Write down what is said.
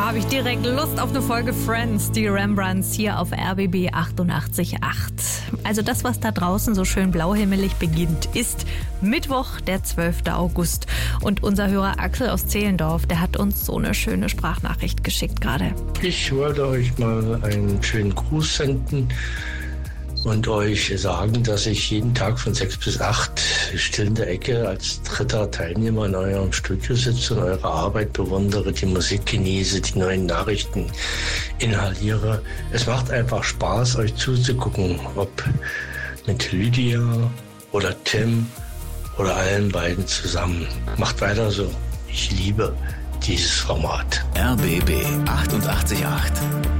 habe ich direkt Lust auf eine Folge Friends, die Rembrandts hier auf RBB 88.8. Also das, was da draußen so schön blauhimmelig beginnt, ist Mittwoch, der 12. August. Und unser Hörer Axel aus Zehlendorf, der hat uns so eine schöne Sprachnachricht geschickt gerade. Ich wollte euch mal einen schönen Gruß senden und euch sagen, dass ich jeden Tag von 6 bis 8 still in der Ecke als dritter Teilnehmer in eurem Studio sitze und eure Arbeit bewundere, die Musik genieße, die neuen Nachrichten inhaliere. Es macht einfach Spaß, euch zuzugucken, ob mit Lydia oder Tim oder allen beiden zusammen. Macht weiter so. Ich liebe dieses Format. RBB 88.8